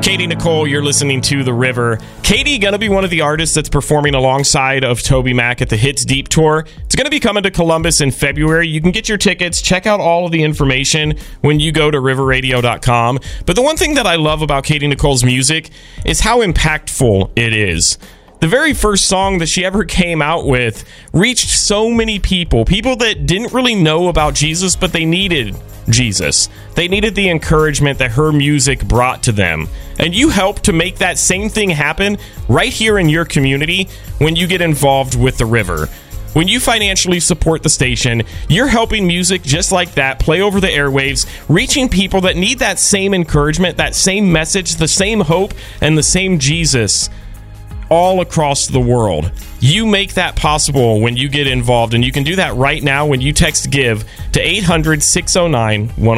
Katie Nicole, you're listening to The River. Katie going to be one of the artists that's performing alongside of Toby Mac at the Hits Deep Tour. It's going to be coming to Columbus in February. You can get your tickets. Check out all of the information when you go to riverradio.com. But the one thing that I love about Katie Nicole's music is how impactful it is. The very first song that she ever came out with reached so many people that didn't really know about Jesus, but they needed Jesus. They needed the encouragement that her music brought to them. And you help to make that same thing happen right here in your community when you get involved with The River. When you financially support the station, you're helping music just like that play over the airwaves, reaching people that need that same encouragement, that same message, the same hope, and the same Jesus all across the world. You make that possible when you get involved, and you can do that right now when you text GIVE to 800-609-10.